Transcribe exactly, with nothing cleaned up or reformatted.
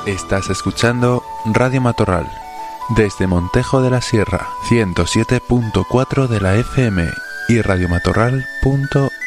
Estás escuchando Radio Matorral, desde Montejo de la Sierra, ciento siete punto cuatro de la F M y radiomatorral punto